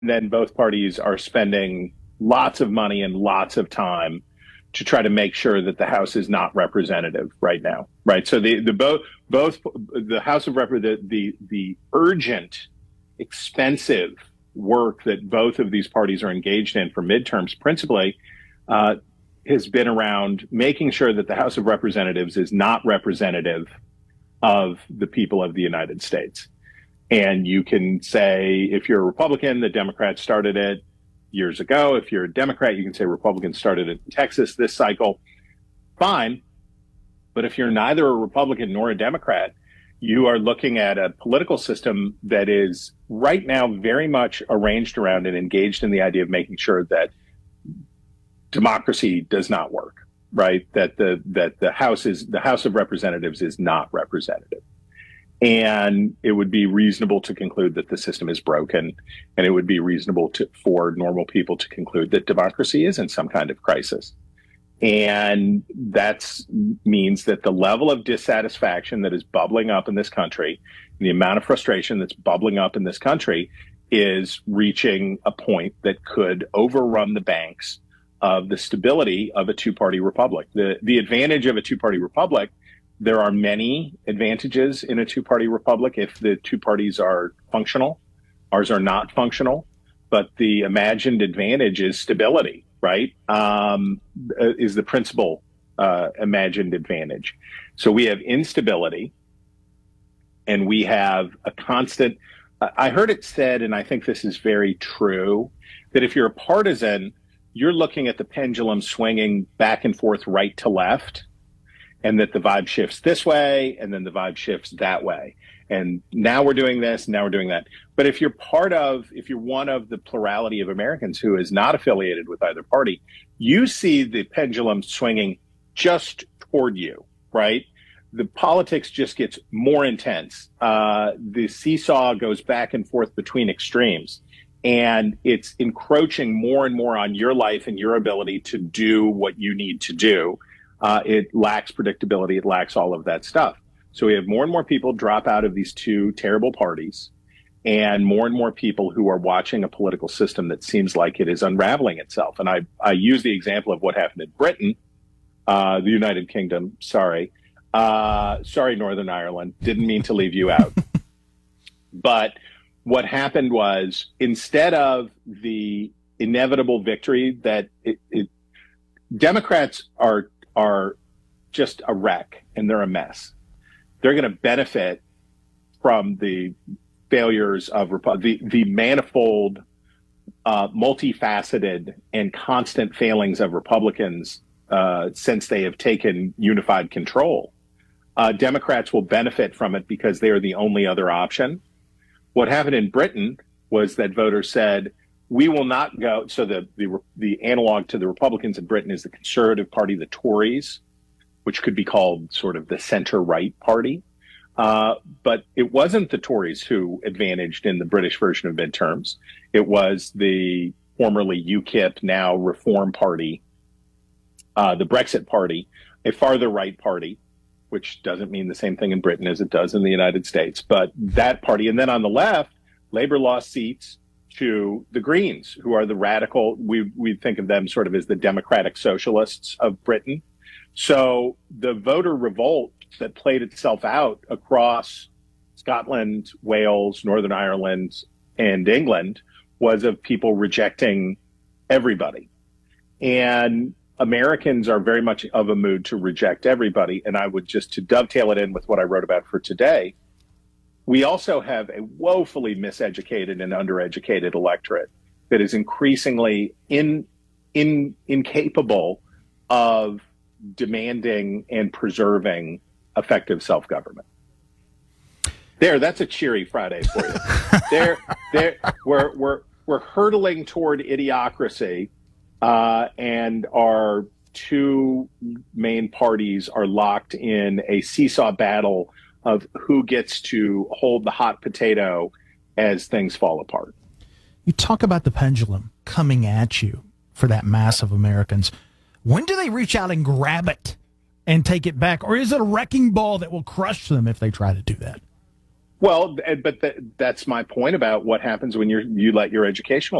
then both parties are spending lots of money and lots of time to try to make sure that the House is not representative right now, right? So both the House of Rep the urgent, expensive work that both of these parties are engaged in for midterms, principally, uh, has been around making sure that the House of Representatives is not representative of the people of the United States. And you can say, if you're a Republican, the Democrats started it years ago. If you're a Democrat, you can say Republicans started it in Texas this cycle. Fine. But if you're neither a Republican nor a Democrat, you are looking at a political system that is right now very much arranged around and engaged in the idea of making sure that democracy does not work, right? That the House of Representatives is not representative. And it would be reasonable to conclude that the system is broken, and it would be reasonable for normal people to conclude that democracy is in some kind of crisis. And that means that the level of dissatisfaction that is bubbling up in this country, and the amount of frustration that's bubbling up in this country, is reaching a point that could overrun the banks of the stability of a two-party republic. The advantage of a two-party republic, there are many advantages in a two-party republic if the two parties are functional. Ours are not functional, but the imagined advantage is stability, right? Is the principal imagined advantage. So we have instability, and we have a constant. I heard it said, and I think this is very true, that if you're a partisan, you're looking at the pendulum swinging back and forth, right to left, and that the vibe shifts this way, and then the vibe shifts that way. And now we're doing this, now we're doing that. But if you're one of the plurality of Americans who is not affiliated with either party, you see the pendulum swinging just toward you, right? The politics just gets more intense. The seesaw goes back and forth between extremes, and it's encroaching more and more on your life and your ability to do what you need to do. It lacks predictability. It lacks all of that stuff. So we have more and more people drop out of these two terrible parties, and more people who are watching a political system that seems like it is unraveling itself. And I use the example of what happened in Britain, the United Kingdom. Sorry, Northern Ireland. Didn't mean to leave you out. But what happened was, instead of the inevitable victory that Democrats are just a wreck, and they're a mess. They're going to benefit from the failures of the manifold, multifaceted, and constant failings of Republicans since they have taken unified control. Democrats will benefit from it because they are the only other option. What happened in Britain was that voters said, we will not go. So the analog to the Republicans in Britain is the Conservative Party, the Tories, which could be called sort of the center-right party. But it wasn't the Tories who advantaged in the British version of midterms. It was the formerly UKIP, now Reform Party, the Brexit Party, a farther right party, which doesn't mean the same thing in Britain as it does in the United States. But that party, and then on the left, Labour lost seats to the Greens, who are the radical. We think of them sort of as the democratic socialists of Britain. So the voter revolt that played itself out across Scotland, Wales, Northern Ireland, and England was of people rejecting everybody. And Americans are very much of a mood to reject everybody. And I would just, to dovetail it in with what I wrote about for today, we also have a woefully miseducated and undereducated electorate that is increasingly incapable of demanding and preserving effective self-government. That's a cheery Friday for you. We're hurtling toward idiocracy, and our two main parties are locked in a seesaw battle of who gets to hold the hot potato as things fall apart. You talk about the pendulum coming at you for that mass of Americans. When do they reach out and grab it and take it back? Or is it a wrecking ball that will crush them if they try to do that? Well, but that's my point about what happens when you let your educational